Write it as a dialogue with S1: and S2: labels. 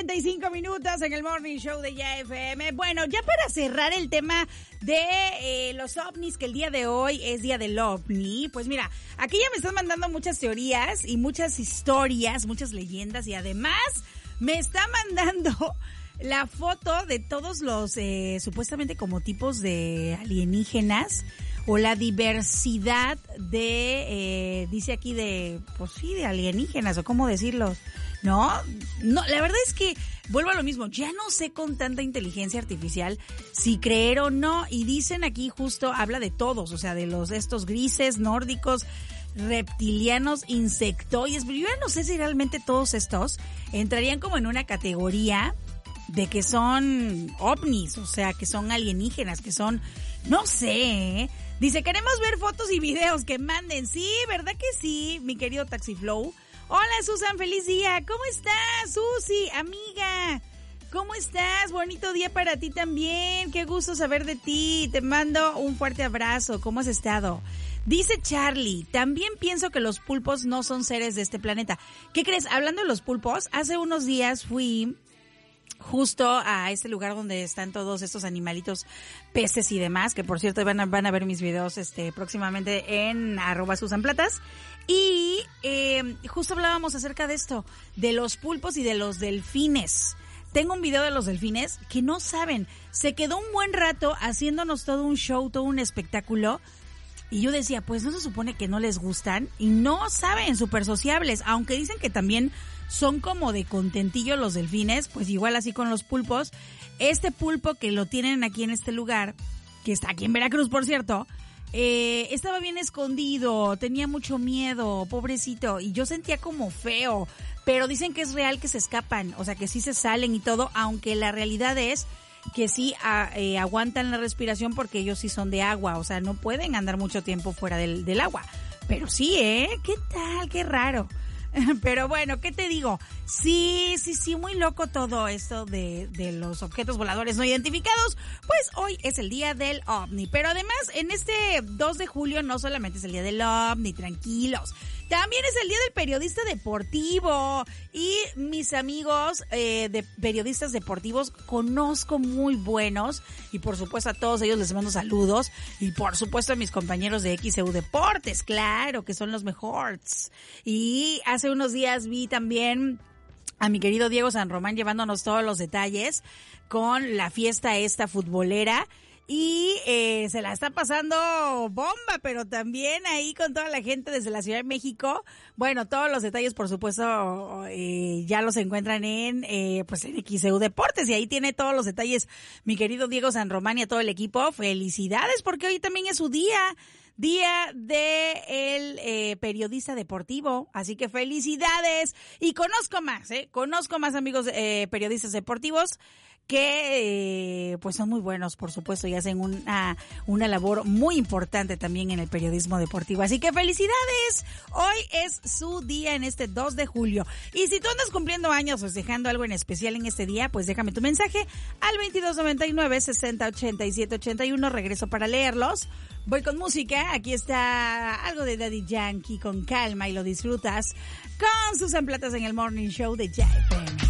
S1: 9:35 en el Morning Show de Ya FM. Bueno, ya para cerrar el tema de los ovnis, que el día de hoy es día del ovni, pues mira, aquí ya me están mandando muchas teorías y muchas historias, muchas leyendas, y además me está mandando la foto de todos los supuestamente como tipos de alienígenas o la diversidad de, dice aquí de, pues sí, de alienígenas o cómo decirlo. No, la verdad es que vuelvo a lo mismo, ya no sé con tanta inteligencia artificial si creer o no, y dicen aquí justo, habla de todos, o sea, de estos grises, nórdicos, reptilianos, insectoides, pero yo ya no sé si realmente todos estos entrarían como en una categoría de que son ovnis, o sea, que son alienígenas, que son, no sé, ¿eh? Dice, queremos ver fotos y videos que manden. Sí, ¿verdad que sí, mi querido Taxiflow? Hola, Susan, feliz día. ¿Cómo estás, Susi, amiga? ¿Cómo estás? Bonito día para ti también. Qué gusto saber de ti. Te mando un fuerte abrazo. ¿Cómo has estado? Dice Charlie, también pienso que los pulpos no son seres de este planeta. ¿Qué crees? Hablando de los pulpos, hace unos días fui justo a este lugar donde están todos estos animalitos, peces y demás, que por cierto van a ver mis videos próximamente en @SusanPlatas. Y justo hablábamos acerca de esto, de los pulpos y de los delfines. Tengo un video de los delfines que no saben, se quedó un buen rato haciéndonos todo un show, todo un espectáculo. Y yo decía, pues no se supone que no les gustan y no saben, súper sociables, aunque dicen que también son como de contentillo los delfines, pues igual así con los pulpos. Este pulpo que lo tienen aquí en este lugar, que está aquí en Veracruz, por cierto, estaba bien escondido, tenía mucho miedo, pobrecito, y yo sentía como feo, pero dicen que es real que se escapan, o sea que sí se salen y todo, aunque la realidad es que sí aguantan la respiración porque ellos sí son de agua, o sea no pueden andar mucho tiempo fuera del agua, pero sí, ¿qué tal? Qué raro. Pero bueno, ¿qué te digo? Sí, muy loco todo esto de los objetos voladores no identificados. Pues hoy es el día del ovni. Pero además, en este 2 de julio no solamente es el día del ovni, tranquilos. También es el día del periodista deportivo. Y mis amigos de periodistas deportivos conozco muy buenos. Y por supuesto a todos ellos les mando saludos. Y por supuesto a mis compañeros de XEU Deportes, claro, que son los mejores. Y hace unos días vi también a mi querido Diego San Román llevándonos todos los detalles con la fiesta esta futbolera. Y se la está pasando bomba, pero también ahí con toda la gente desde la Ciudad de México. Bueno, todos los detalles, por supuesto, ya los encuentran en XEU Deportes. Y ahí tiene todos los detalles mi querido Diego San Román y a todo el equipo. Felicidades, porque hoy también es su día de el periodista deportivo, así que felicidades. Y conozco más amigos periodistas deportivos que pues son muy buenos, por supuesto, y hacen una labor muy importante también en el periodismo deportivo. Así que felicidades, hoy es su día en este 2 de julio. Y si tú andas cumpliendo años o dejando algo en especial en este día, pues déjame tu mensaje al 2299-608781, regreso para leerlos. Voy con música, aquí está algo de Daddy Yankee con calma y lo disfrutas con Susan Platas en el Morning Show de Ya FM.